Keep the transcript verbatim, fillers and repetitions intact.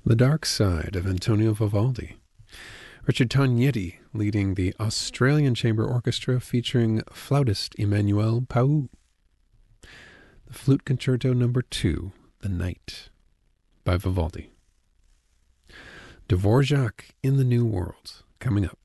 The Dark Side of Antonio Vivaldi. Richard Tognetti leading the Australian Chamber Orchestra featuring flautist Emmanuel Pau. The Flute Concerto Number two, The Night, by Vivaldi. Dvorak in the New World, coming up.